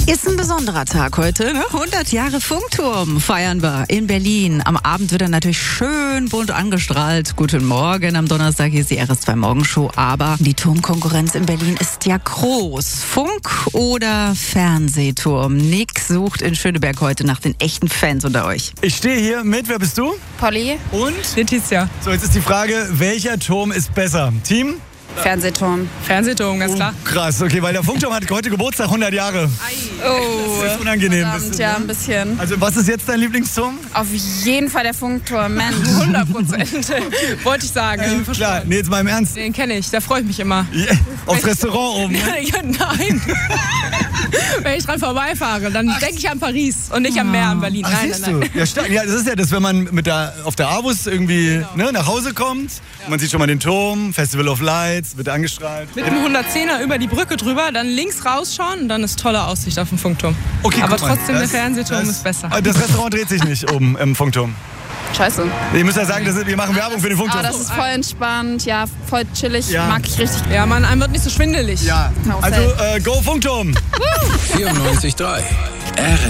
Ist ein besonderer Tag heute, ne? 100 Jahre Funkturm feiern wir in Berlin. Am Abend wird er natürlich schön bunt angestrahlt. Guten Morgen, am Donnerstag hier ist die RS2 Morgenshow. Aber die Turmkonkurrenz in Berlin ist ja groß. Funk- oder Fernsehturm? Nick sucht in Schöneberg heute nach den echten Fans unter euch. Ich stehe hier mit, wer bist du? Polly. Und? Letizia. So, jetzt ist die Frage, welcher Turm ist besser? Team? Fernsehturm. Fernsehturm, ganz klar. Krass, okay, weil der Funkturm hat heute Geburtstag, 100 Jahre. Oh, Das ist unangenehm. verdammt, ja, ein bisschen. Also was ist jetzt dein Lieblingsturm? Auf jeden Fall der Funkturm, Mensch. 100%. Wollte ich sagen. Klar, nee, jetzt mal im Ernst. Den kenne ich, da freue ich mich immer. Yeah. Aufs Restaurant oben. Ne? Ja, nein. Wenn ich dran vorbeifahre, dann denke ich an Paris und nicht am Meer in Berlin. Ach, Nein, siehst nein, nein. du? Ja, stark. Ja, das ist ja das, wenn man auf der Avus irgendwie nach Hause kommt. Man sieht schon mal den Turm, Festival of Lights, wird angestrahlt. Mit einem 110er über die Brücke drüber, dann links rausschauen und dann ist tolle Aussicht auf den Funkturm. Okay, aber guck mal, trotzdem, der Fernsehturm ist besser. Das Restaurant dreht sich nicht oben im Funkturm. Scheiße. Ich muss ja sagen, wir machen Werbung für den Funkturm. Aber das ist voll entspannt, ja, voll chillig, Ja. mag ich richtig. Ja, man, einem wird nicht so schwindelig. Ja, Genau, also go Funkturm! 94.3